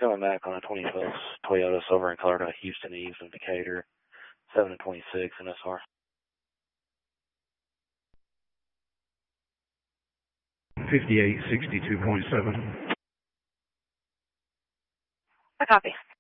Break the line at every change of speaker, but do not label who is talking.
coming back on a 2012 Toyota Silver in color to Houston Eves of Decatur, 726 NSR.
5862.7.
I copy.